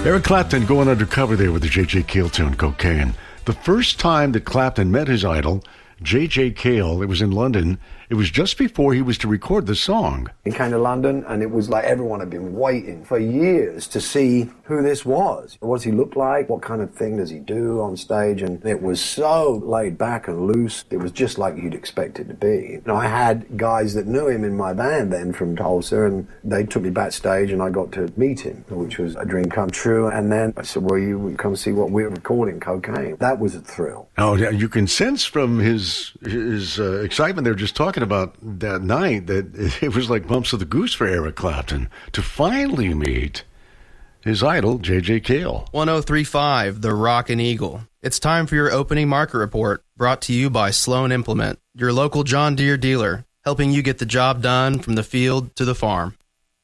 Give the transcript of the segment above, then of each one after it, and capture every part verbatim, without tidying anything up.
Eric Clapton going undercover there with the J J. Cale tune, Cocaine. The first time that Clapton met his idol, J J. Cale, it was in London. It was just before he was to record the song. He came to London, and it was like everyone had been waiting for years to see who this was. What does he look like? What kind of thing does he do on stage? And it was so laid back and loose. It was just like you'd expect it to be. And I had guys that knew him in my band then from Tulsa, and they took me backstage, and I got to meet him, which was a dream come true. And then I said, well, you come see what we're recording, Cocaine. That was a thrill. Oh, yeah, you can sense from his his uh, excitement there just talking about that night that it was like bumps of the goose for Eric Clapton to finally meet his idol, J J. Cale. one oh three point five, The Rockin' Eagle. It's time for your opening market report, brought to you by Sloan Implement, your local John Deere dealer, helping you get the job done from the field to the farm.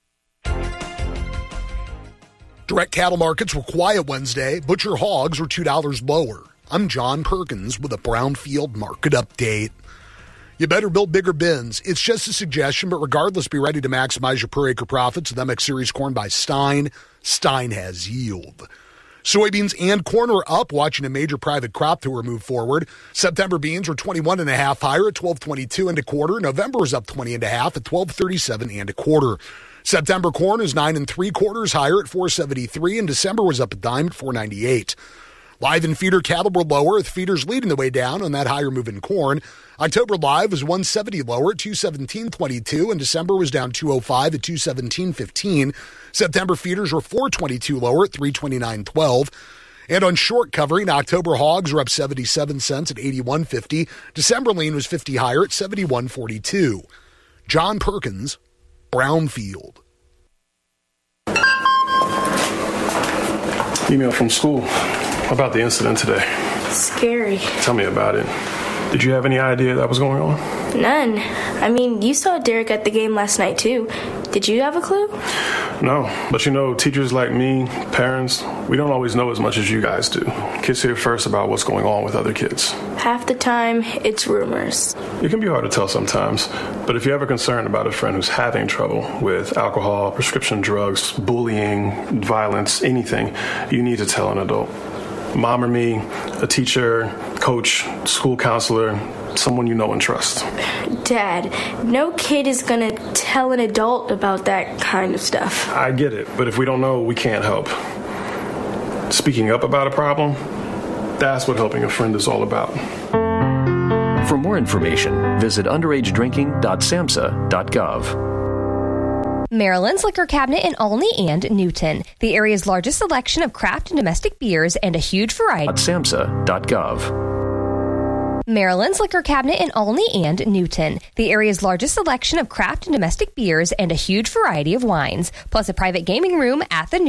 Direct cattle markets were quiet Wednesday. Butcher hogs were two dollars lower. I'm John Perkins with a Brownfield market update. You better build bigger bins. It's just a suggestion, but regardless, be ready to maximize your per acre profits with M X Series corn by Stein. Stein has yield. Soybeans and corn are up, watching a major private crop tour move forward. September beans were twenty-one and a half higher at twelve twenty-two and a quarter. November is up twenty and a half at twelve thirty-seven and a quarter. September corn is nine and three quarters higher at four seventy-three, and December was up a dime at four ninety-eight. Live and feeder cattle were lower, with feeders leading the way down on that higher move in corn. October live was one seventy lower at two seventeen twenty-two, and December was down two oh five at two seventeen fifteen. September feeders were four twenty-two lower at three twenty-nine twelve. And on short covering, October hogs were up seventy-seven cents at eighty-one fifty. December lean was fifty higher at seventy-one forty-two. John Perkins, Brownfield. Email from school about the incident today. Scary. Tell me about it. Did you have any idea that was going on? None. I mean, you saw Derek at the game last night, too. Did you have a clue? No, but you know, teachers like me, parents, we don't always know as much as you guys do. Kids hear first about what's going on with other kids. Half the time, it's rumors. It can be hard to tell sometimes, but if you're ever concerned about a friend who's having trouble with alcohol, prescription drugs, bullying, violence, anything, you need to tell an adult. Mom or me, a teacher, coach, school counselor, someone you know and trust. Dad, no kid is gonna tell an adult about that kind of stuff. I get it, but if we don't know, we can't help. Speaking up about a problem, that's what helping a friend is all about. For more information, visit underage drinking dot samhsa dot gov. Maryland's Liquor Cabinet in Olney and Newton, the area's largest selection of craft and domestic beers and a huge variety. samhsa dot gov. Maryland's Liquor Cabinet in Olney and Newton, the area's largest selection of craft and domestic beers and a huge variety of wines, plus a private gaming room at the